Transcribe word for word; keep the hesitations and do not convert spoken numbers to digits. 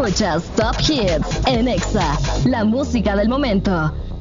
Escuchas Top Hits en Exa, la música del momento.